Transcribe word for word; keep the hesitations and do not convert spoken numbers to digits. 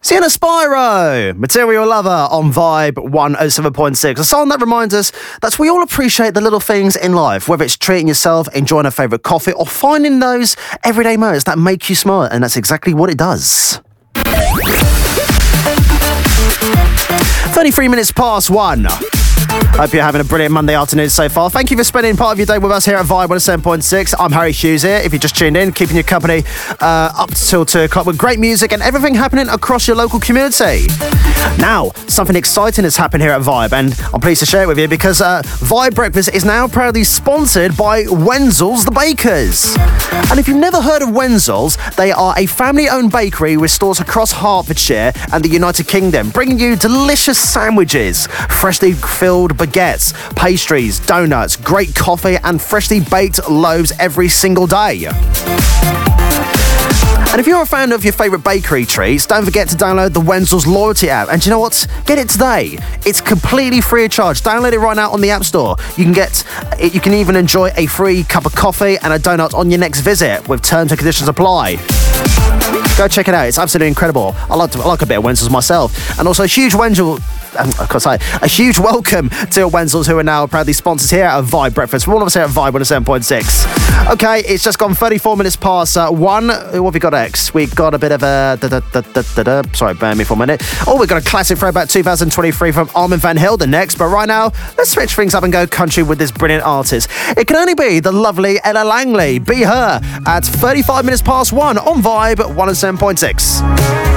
Sienna Spyro, Material Lover on Vibe one oh seven point six. A song that reminds us that we all appreciate the little things in life, whether it's treating yourself, enjoying a favourite coffee, or finding those everyday moments that make you smile. And that's exactly what it does. thirty-three minutes past one. Hope you're having a brilliant Monday afternoon so far. Thank you for spending part of your day with us here at Vibe one oh seven point six. I'm Harry Hughes here. If you just tuned in, keeping you company uh, up till two o'clock with great music and everything happening across your local community. Now, something exciting has happened here at Vibe, and I'm pleased to share it with you because uh, Vibe Breakfast is now proudly sponsored by Wenzel's the Bakers. And if you've never heard of Wenzel's, they are a family-owned bakery with stores across Hertfordshire and the United Kingdom, bringing you delicious sandwiches, freshly filled baguettes, pastries, donuts, great coffee, and freshly baked loaves every single day. And if you're a fan of your favourite bakery treats, don't forget to download the Wenzel's loyalty app. And do you know what? Get it today. It's completely free of charge. Download it right now on the App Store. You can get, you can even enjoy a free cup of coffee and a donut on your next visit, with terms and conditions apply. Go check it out. It's absolutely incredible. I like to, I like a bit of Wenzel's myself. And also a huge Wenzel, um, of course, I, a huge welcome to Wenzel's, who are now proudly sponsors here at Vibe Breakfast. We're all of us here at Vibe one oh seven point six. Okay, it's just gone thirty-four minutes past uh, one. What have we got next? We've got a bit of a... Da, da, da, da, da, da. Sorry, bear me for a minute. Oh, we've got a classic throwback two thousand twenty-three from Armin van Helden next. But right now, let's switch things up and go country with this brilliant artist. It can only be the lovely Ella Langley. Be Her at thirty-five minutes past one on Vibe one oh seven point six.